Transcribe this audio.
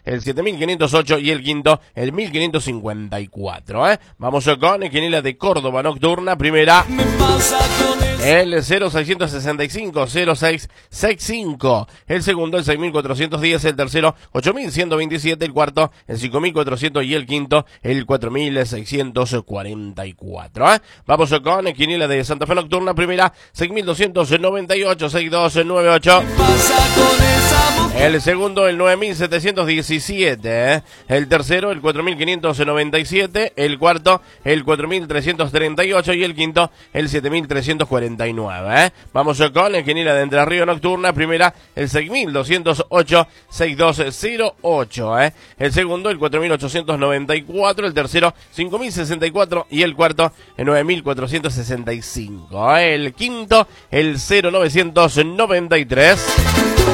el 7508 y el quinto, el 1554. Vamos con quiniela de Córdoba nocturna, primera, el 0665, 0665, el segundo, el 6410, el tercero, 8127, el cuarto, el 5400 y el quinto, el 4644. Vamos con quiniela de Santa Fe nocturna, primera, 6298, 6298. El segundo, el 9717, el tercero, el 4597, el cuarto, el 4338 y el quinto, el 7349. Vamos con la quiniela de Entre Ríos nocturna, primera, el 6208, 6208, el segundo, el 4894, el tercero, 5064 y el cuarto, el 9465, el quinto, el 0993.